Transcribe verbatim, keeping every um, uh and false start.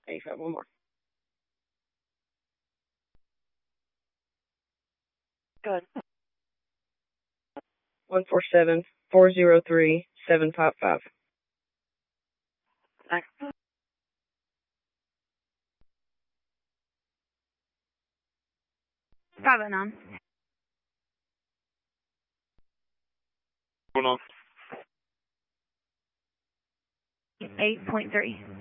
eighty-five, one more. Go ahead. One four seven four zero three seven five five. Thanks. Five oh nine. Going on. Eight point three.